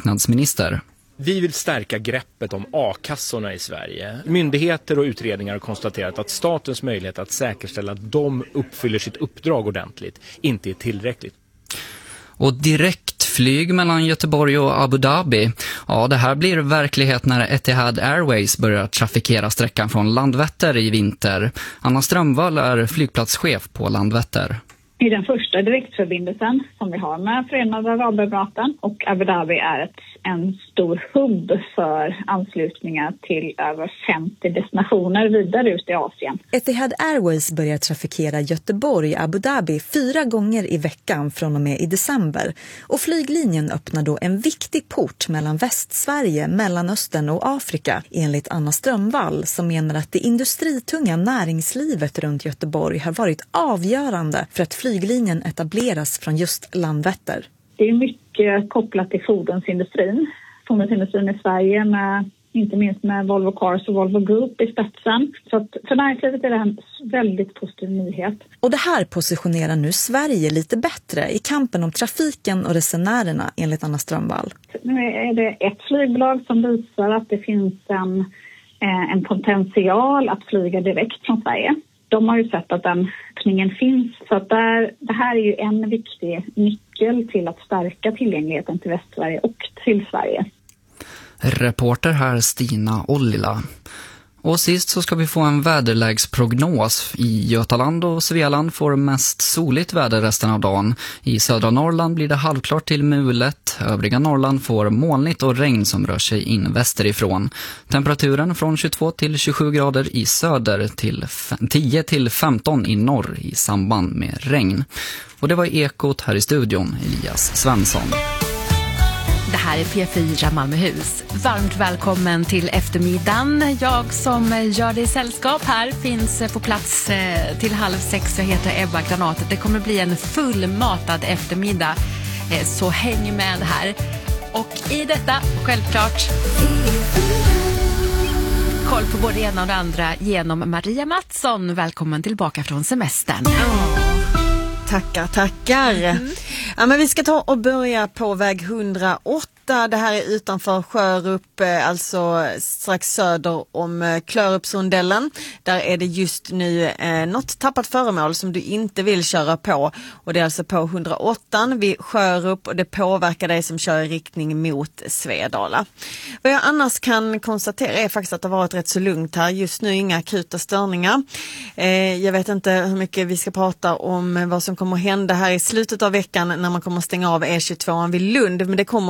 arbetsmarknadsminister. Vi vill stärka greppet om a-kassorna i Sverige. Myndigheter och utredningar har konstaterat att statens möjlighet att säkerställa att de uppfyller sitt uppdrag ordentligt inte är tillräckligt. Och direktflyg mellan Göteborg och Abu Dhabi. Ja, det här blir verklighet när Etihad Airways börjar trafikera sträckan från Landvetter i vinter. Anna Strömvall är flygplatschef på Landvetter. Det är den första direktförbindelsen som vi har med Förenade Arabemiraten, och Abu Dhabi är en stor hubb för anslutningar till över 50 destinationer vidare ut i Asien. Etihad Airways börjar trafikera Göteborg och Abu Dhabi 4 gånger i veckan från och med i december. Och flyglinjen öppnar då en viktig port mellan Västsverige, Mellanöstern och Afrika, enligt Anna Strömvall, som menar att det industritunga näringslivet runt Göteborg har varit avgörande för att flyglinjen etableras från just Landvetter. Det är mycket kopplat till fordonsindustrin i Sverige, inte minst med Volvo Cars och Volvo Group i spetsen. Så att för näringslivet är det en väldigt positiv nyhet. Och det här positionerar nu Sverige lite bättre i kampen om trafiken och resenärerna, enligt Anna Strömvall. Nu är det ett flygbolag som visar att det finns en potential att flyga direkt från Sverige. De har ju sett att den öppningen finns. Så att det här är ju en viktig nyckel till att stärka tillgängligheten till Västsverige och till Sverige. Reporter här Stina Ollila. Och sist så ska vi få en väderlägsprognos. I Götaland och Svealand får mest soligt väder resten av dagen. I södra Norrland blir det halvklart till mulet. Övriga Norrland får molnigt och regn som rör sig in västerifrån. Temperaturen från 22 till 27 grader i söder till 10 till 15 i norr i samband med regn. Och det var Ekot här i studion, Elias Svensson. Det här är P4 Malmöhus. Varmt välkommen till eftermiddagen. Jag som gör dig sällskap här finns på plats till 5:30. Jag heter Ebba Granatet. Det kommer bli en fullmatad eftermiddag. Så häng med här. Och i detta, självklart, koll på både ena och det andra genom Maria Mattsson. Välkommen tillbaka från semestern. Tackar. Ja, men vi ska ta och börja på väg 108. Det här är utanför Sjörup, alltså strax söder om Klörupsrondellen. Där är det just nu något tappat föremål som du inte vill köra på. Och det är alltså på 108 vid Sjörup, och det påverkar dig som kör i riktning mot Svedala. Vad jag annars kan konstatera är faktiskt att det har varit rätt så lugnt här. Just nu inga akuta störningar. Jag vet inte hur mycket vi ska prata om vad som kommer att hända här i slutet av veckan när man kommer att stänga av E22 vid Lund. Men det kommer